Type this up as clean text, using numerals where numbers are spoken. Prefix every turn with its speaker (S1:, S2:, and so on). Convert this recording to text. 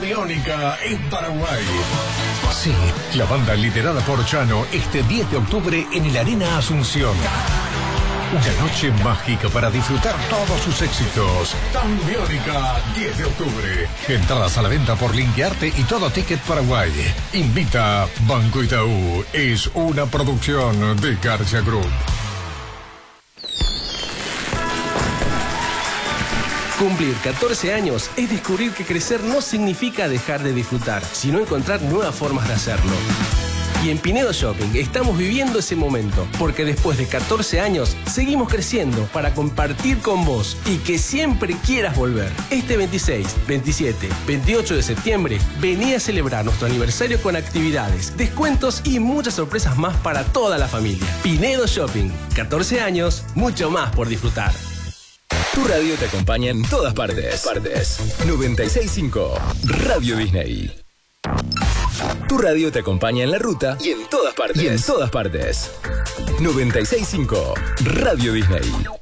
S1: Biónica en Paraguay. Sí, la banda liderada por Chano este 10 de octubre en el Arena Asunción. Una noche mágica para disfrutar todos sus éxitos. Biónica, 10 de octubre. Entradas a la venta por Linkearte y Todo Ticket Paraguay. Invita Banco Itaú. Es una producción de García Group.
S2: Cumplir 14 años es descubrir que crecer no significa dejar de disfrutar, sino encontrar nuevas formas de hacerlo. Y en Pinedo Shopping estamos viviendo ese momento, porque después de 14 años seguimos creciendo para compartir con vos y que siempre quieras volver. Este 26, 27, 28 de septiembre, vení a celebrar nuestro aniversario con actividades, descuentos y muchas sorpresas más para toda la familia. Pinedo Shopping, 14 años, mucho más por disfrutar.
S3: Tu radio te acompaña en todas partes. 96.5 Radio Disney. Tu radio te acompaña en la ruta y en todas partes. 96.5 Radio Disney.